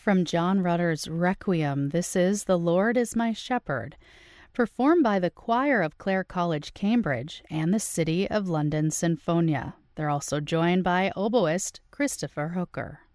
From John Rutter's Requiem, this is "The Lord is My Shepherd," performed by the choir of Clare College, Cambridge, and the City of London Sinfonia. They're also joined by oboist Christopher Hooker.